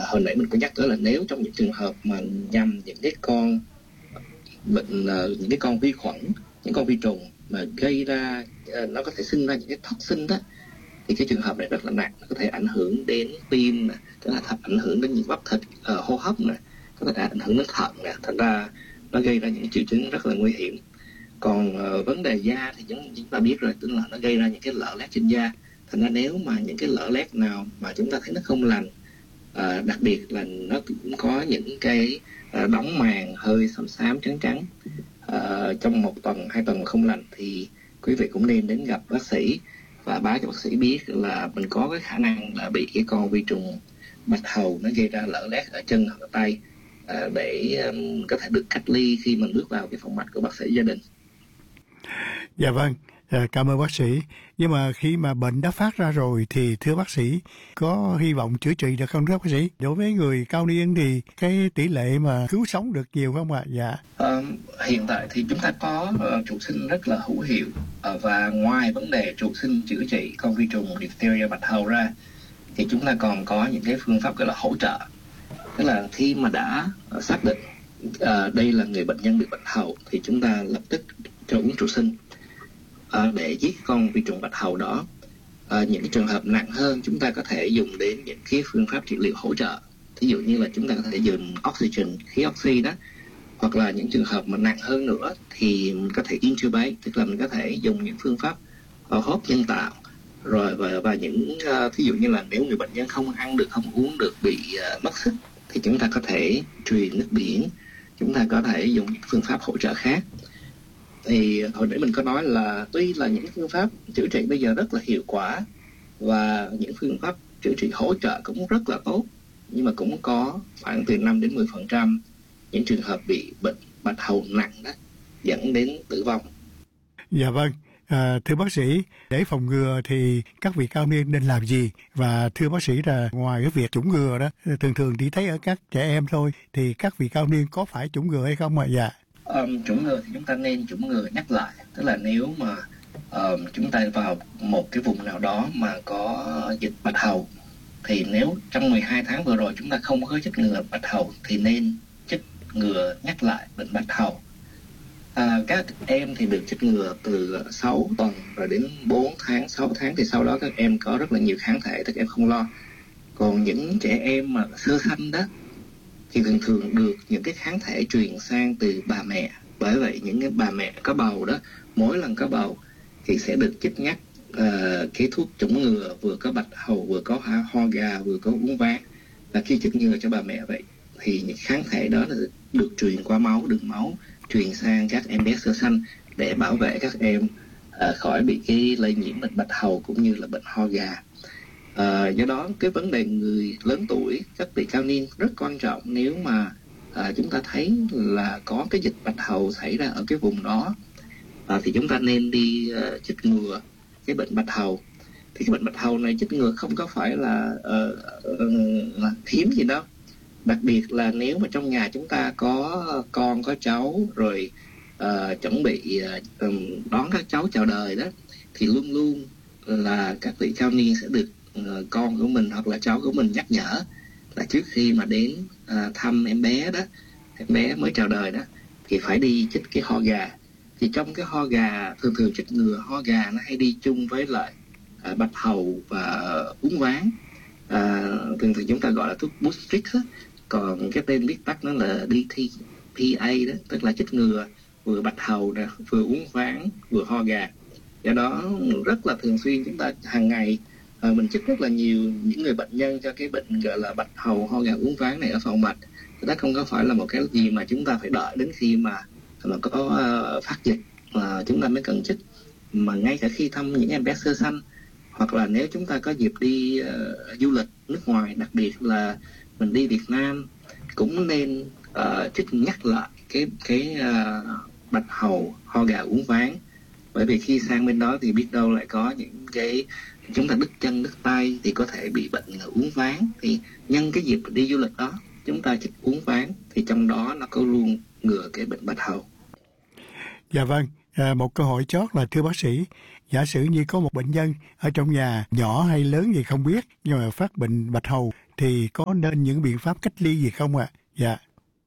hồi nãy mình có nhắc tới là nếu trong những trường hợp mà nhằm những cái con bệnh, những cái con vi khuẩn, những con vi trùng mà gây ra, nó có thể sinh ra những cái toxin đó, thì cái trường hợp này rất là nặng, nó có thể ảnh hưởng đến tim, có thể ảnh hưởng đến những bắp thịt, hô hấp này, có thể ảnh hưởng đến thận nè, thành ra nó gây ra những triệu chứng rất là nguy hiểm. Còn vấn đề da thì chúng ta biết rồi, tức là nó gây ra những cái lở loét trên da. Thành ra nếu mà những cái lở loét nào mà chúng ta thấy nó không lành, đặc biệt là nó cũng có những cái đóng màng hơi xám xám trắng trắng trong 1 tuần 2 tuần không lành, thì quý vị cũng nên đến gặp bác sĩ và báo cho bác sĩ biết là mình có cái khả năng là bị cái con vi trùng bạch hầu nó gây ra lở loét ở chân hoặc ở tay, để có thể được cách ly khi mình bước vào cái phòng mạch của bác sĩ gia đình. Dạ vâng, cảm ơn bác sĩ. Nhưng mà khi mà bệnh đã phát ra rồi thì thưa bác sĩ, có hy vọng chữa trị được không thưa bác sĩ? Đối với người cao niên thì cái tỷ lệ mà cứu sống được nhiều không ạ? Dạ. Hiện tại thì chúng ta có trụ sinh rất là hữu hiệu, và ngoài vấn đề trụ sinh chữa trị con vi trùng diphtheria bạch hầu ra thì chúng ta còn có những cái phương pháp gọi là hỗ trợ. Tức là khi mà đã xác định đây là người bệnh nhân bị bạch hầu thì chúng ta lập tức cho uống trụ sinh để giết con vi trùng bạch hầu đó. Những cái trường hợp nặng hơn chúng ta có thể dùng đến những cái phương pháp trị liệu hỗ trợ, ví dụ như là chúng ta có thể dùng oxygen, khí oxy đó, hoặc là những trường hợp mà nặng hơn nữa thì mình có thể intubate, tức là mình có thể dùng những phương pháp hô hấp nhân tạo, rồi và những ví dụ như là nếu người bệnh nhân không ăn được, không uống được, bị mất sức thì chúng ta có thể truyền nước biển, chúng ta có thể dùng những phương pháp hỗ trợ khác. Thì hồi nãy mình có nói là tuy là những phương pháp chữa trị bây giờ rất là hiệu quả và những phương pháp chữa trị hỗ trợ cũng rất là tốt, nhưng mà cũng có khoảng từ 5 đến 10% những trường hợp bị bệnh bạch hầu nặng đó dẫn đến tử vong. Dạ vâng. Thưa bác sĩ, để phòng ngừa thì các vị cao niên nên làm gì? Và thưa bác sĩ là ngoài cái việc chủng ngừa đó, thường chỉ thấy ở các trẻ em thôi, thì các vị cao niên có phải chủng ngừa hay không ạ? Dạ. Chủng ngừa thì chúng ta nên chủng ngừa nhắc lại, tức là nếu mà chúng ta vào một cái vùng nào đó mà có dịch bạch hầu thì nếu trong 12 tháng vừa rồi chúng ta không có chích ngừa bạch hầu thì nên chích ngừa nhắc lại bệnh bạch hầu. Các em thì được chích ngừa từ 6 tuần rồi đến 4 tháng, 6 tháng thì sau đó các em có rất là nhiều kháng thể, các em không lo. Còn những trẻ em mà sơ sanh đó thì thường được những cái kháng thể truyền sang từ bà mẹ. Bởi vậy những cái bà mẹ có bầu đó, mỗi lần có bầu thì sẽ được chích nhắc cái thuốc chủng ngừa, vừa có bạch hầu, vừa có ho gà, vừa có uốn ván. Và khi chích ngừa cho bà mẹ vậy thì những kháng thể đó là được truyền qua máu, đường máu truyền sang các em bé sơ sanh để bảo vệ các em khỏi bị cái lây nhiễm bệnh bạch hầu cũng như là bệnh ho gà. Do đó cái vấn đề người lớn tuổi, các vị cao niên rất quan trọng. Nếu mà chúng ta thấy là có cái dịch bạch hầu xảy ra ở cái vùng đó thì chúng ta nên đi chích ngừa cái bệnh bạch hầu. Thì cái bệnh bạch hầu này chích ngừa không có phải là hiếm gì đâu. Đặc biệt là nếu mà trong nhà chúng ta có con, có cháu, rồi chuẩn bị đón các cháu chào đời đó, thì luôn luôn là các vị cao niên sẽ được con của mình hoặc là cháu của mình nhắc nhở là trước khi mà đến thăm em bé đó, em bé mới chào đời đó, thì phải đi chích cái ho gà. Thì trong cái ho gà, thường chích ngừa ho gà nó hay đi chung với lại bạch hầu và uốn ván. Thường chúng ta gọi là thuốc Boostrix á. Còn cái tên viết tắt nó là DTPA đó, tức là chích ngừa vừa bạch hầu nè, vừa uốn ván, vừa ho gà. Do đó rất là thường xuyên chúng ta hàng ngày mình chích rất là nhiều những người bệnh nhân cho cái bệnh gọi là bạch hầu, ho gà, uốn ván này ở phòng mạch. Đó không có phải là một cái gì mà chúng ta phải đợi đến khi mà có phát dịch mà chúng ta mới cần chích, mà ngay cả khi thăm những em bé sơ sanh, hoặc là nếu chúng ta có dịp đi du lịch nước ngoài, đặc biệt là mình đi Việt Nam, cũng nên chích nhắc lại cái bạch hầu, ho gà, uốn ván. Bởi vì khi sang bên đó thì biết đâu lại có những cái chúng ta đứt chân đứt tay thì có thể bị bệnh uốn ván. Thì nhân cái dịp đi du lịch đó chúng ta chích uốn ván thì trong đó nó có luôn ngừa cái bệnh bạch hầu. Dạ vâng, Một câu hỏi chót là thưa bác sĩ, giả sử như có một bệnh nhân ở trong nhà, nhỏ hay lớn gì không biết, nhưng mà phát bệnh bạch hầu thì có nên những biện pháp cách ly gì không ạ? Dạ.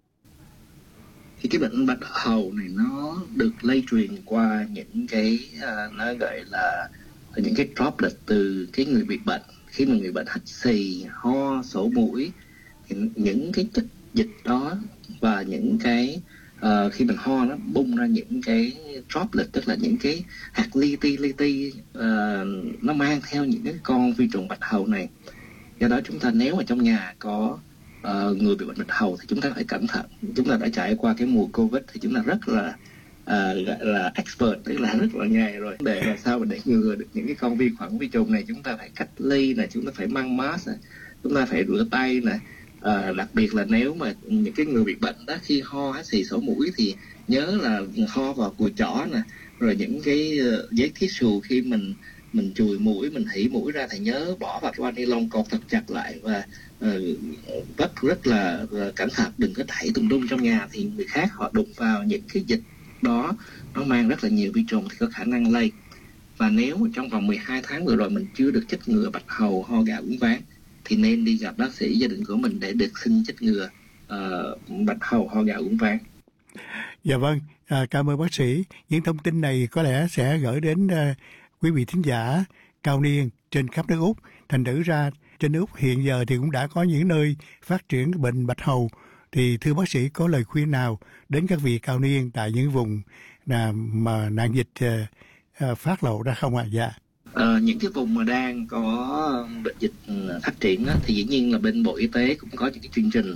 Thì cái bệnh bạch hầu này nó được lây truyền qua những cái nó gọi là những cái droplet từ cái người bị bệnh. Khi mà người bệnh hắt xì, ho, sổ mũi thì những cái chất dịch đó và những cái khi mình ho nó bung ra những cái droplet, tức là những cái hạt li ti nó mang theo những cái con vi trùng bạch hầu này. Do đó chúng ta nếu mà trong nhà có người bị bệnh bạch hầu thì chúng ta phải cẩn thận. Chúng ta đã trải qua cái mùa Covid thì chúng ta rất là gọi là expert, tức là rất là nghề rồi. Để làm sao mà để ngừa được những cái con vi khuẩn vi trùng này, chúng ta phải cách ly này, chúng ta phải mang mask này, chúng ta phải rửa tay này. Đặc biệt là nếu mà những cái người bị bệnh đó khi ho hắt xì sổ mũi thì nhớ là ho vào cùi chỏ nè, rồi những cái giấy tissue khi mình chùi mũi, mình hỉ mũi ra thì nhớ bỏ vào cái bao ni lông cột thật chặt lại và rất là cẩn thận, đừng có thảy tùm lum trong nhà thì người khác họ đụng vào những cái dịch đó, nó mang rất là nhiều vi trùng thì có khả năng lây. Và nếu mà trong vòng 12 tháng vừa rồi mình chưa được chích ngừa bạch hầu, ho gà uốn ván thì nên đi gặp bác sĩ gia đình của mình để được xin chích ngừa bạch hầu, ho gà uốn ván. Dạ vâng, cảm ơn bác sĩ. Những thông tin này có lẽ sẽ gửi đến quý vị thính giả cao niên trên khắp nước Úc. Thành thử ra trên Úc hiện giờ thì cũng đã có những nơi phát triển bệnh bạch hầu. Thì thưa bác sĩ có lời khuyên nào đến các vị cao niên tại những vùng mà nạn dịch phát lộ ra không ạ? Dạ. Những cái vùng mà đang có bệnh dịch phát triển đó, thì dĩ nhiên là bên Bộ Y tế cũng có những cái chương trình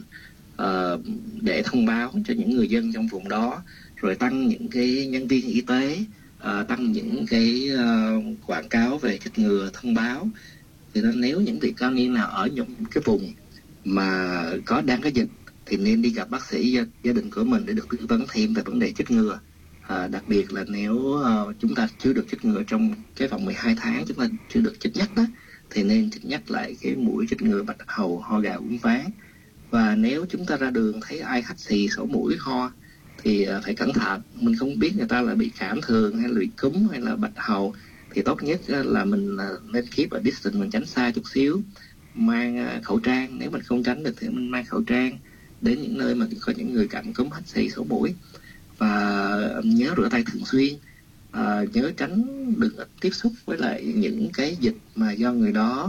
để thông báo cho những người dân trong vùng đó, rồi tăng những cái nhân viên y tế, tăng những cái quảng cáo về chích ngừa, thông báo. Thì nếu những vị cao niên nào ở những cái vùng mà đang có dịch thì nên đi gặp bác sĩ gia đình của mình để được tư vấn thêm về vấn đề chích ngừa. Đặc biệt là nếu chúng ta chưa được chích ngừa trong cái vòng 12 tháng, chúng ta chưa được chích nhắc đó, thì nên chích nhắc lại cái mũi chích ngừa bạch hầu, ho gà uốn ván. Và nếu chúng ta ra đường thấy ai hắt xì, sổ mũi, ho thì phải cẩn thận. Mình không biết người ta là bị cảm thường hay là bị cúm hay là bạch hầu, thì tốt nhất là mình nên keep a distance, mình tránh xa chút xíu, mang khẩu trang. Nếu mình không tránh được thì mình mang khẩu trang đến những nơi mà có những người cảm cúm, hắt xì, sổ mũi. Và nhớ rửa tay thường xuyên, nhớ tránh đừng tiếp xúc với lại những cái dịch mà do người đó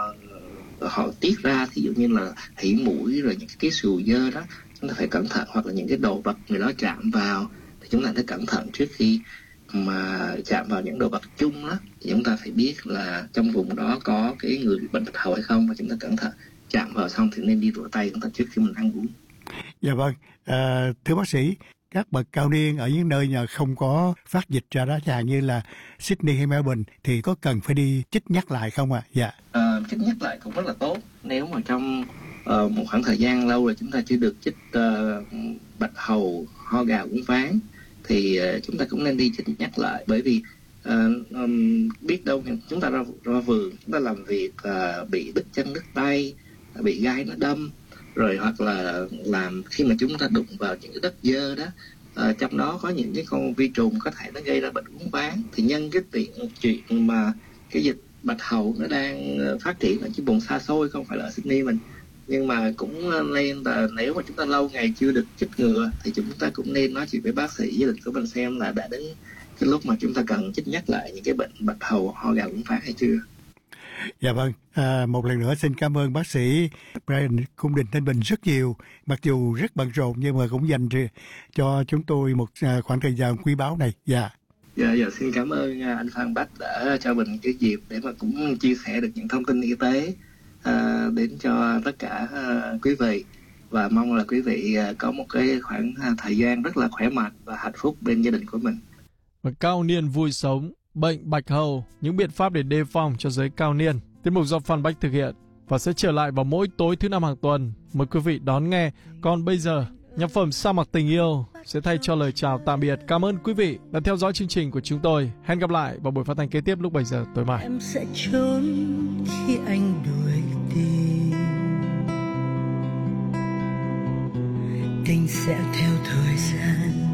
họ tiết ra, thí dụ như là hỉ mũi rồi những cái xù dơ đó, chúng ta phải cẩn thận. Hoặc là những cái đồ vật người đó chạm vào thì chúng ta phải cẩn thận trước khi mà chạm vào những đồ vật chung đó, thì chúng ta phải biết là trong vùng đó có cái người bị bệnh bạch hầu hay không, và chúng ta cẩn thận chạm vào xong thì nên đi rửa tay chúng ta trước khi mình ăn uống. Dạ vâng, thưa bác sĩ, các bậc cao niên ở những nơi nhà không có phát dịch ra đó, chẳng như là Sydney hay Melbourne, thì có cần phải đi chích nhắc lại không ạ? Dạ. Chích nhắc lại cũng rất là tốt. Nếu mà trong một khoảng thời gian lâu rồi chúng ta chưa được chích bạch hầu, ho gà uốn ván thì chúng ta cũng nên đi chích nhắc lại. Bởi vì biết đâu chúng ta ra vườn, chúng ta làm việc bị đứt chân đứt tay, bị gai nó đâm, rồi hoặc là làm khi mà chúng ta đụng vào những cái đất dơ đó, trong đó có những cái con vi trùng có thể nó gây ra bệnh uốn ván. Thì nhân cái chuyện mà cái dịch bạch hầu nó đang phát triển ở những vùng xa xôi, không phải là ở Sydney mình, nhưng mà cũng nên là nếu mà chúng ta lâu ngày chưa được chích ngừa thì chúng ta cũng nên nói chuyện với bác sĩ gia đình của mình xem là đã đến cái lúc mà chúng ta cần chích nhắc lại những cái bệnh bạch hầu, ho gà uốn ván hay chưa. Dạ vâng, một lần nữa xin cảm ơn bác sĩ Brian Cung Đình Thanh Bình rất nhiều. Mặc dù rất bận rộn nhưng mà cũng dành cho chúng tôi một khoảng thời gian quý báu này. Dạ. Dạ, xin cảm ơn anh Phan Bách đã cho mình cái dịp để mà cũng chia sẻ được những thông tin y tế đến cho tất cả quý vị. Và mong là quý vị có một cái khoảng thời gian rất là khỏe mạnh và hạnh phúc bên gia đình của mình. Và cao niên vui sống, bệnh bạch hầu, những biện pháp để đề phòng cho giới cao niên. Tiết mục do Phan Bách thực hiện và sẽ trở lại vào mỗi tối thứ 5 hàng tuần. Mời quý vị đón nghe. Còn bây giờ, nhạc phẩm Sa Mạc Tình Yêu sẽ thay cho lời chào tạm biệt. Cảm ơn quý vị đã theo dõi chương trình của chúng tôi. Hẹn gặp lại vào buổi phát thanh kế tiếp lúc 7 giờ tối mai. Em sẽ trốn khi anh đuổi tìm, tình sẽ theo thời gian